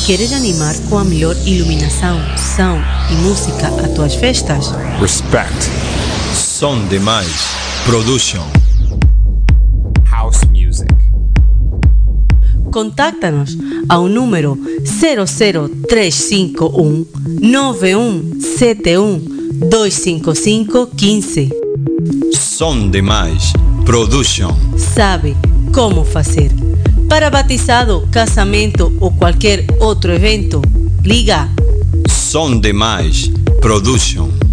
Queres animar com a melhor iluminação, som e música a tuas festas? Respect. Som Demais Production. House Music. Contacta-nos ao número 00351 9171 255 15. Som Demais Production. Sabe como fazer. Para batizado, casamento ou qualquer outro evento, liga Som Demais Production.